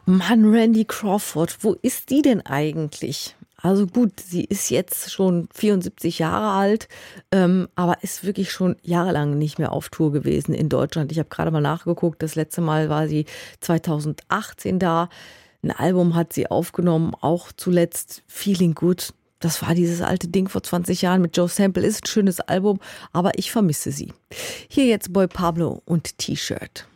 Mann, Randy Crawford, wo ist die denn eigentlich? Also gut, sie ist jetzt schon 74 Jahre alt, aber ist wirklich schon jahrelang nicht mehr auf Tour gewesen in Deutschland. Ich habe gerade mal nachgeguckt, das letzte Mal war sie 2018 da. Ein Album hat sie aufgenommen, auch zuletzt Feeling Good. Das war dieses alte Ding vor 20 Jahren mit Joe Sample. Ist ein schönes Album, aber ich vermisse sie. Hier jetzt Boy Pablo und T-Shirt.